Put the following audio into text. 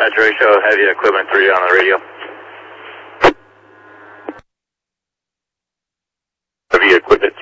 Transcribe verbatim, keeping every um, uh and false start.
Dispatch ratio, heavy equipment three on the radio. Heavy equipment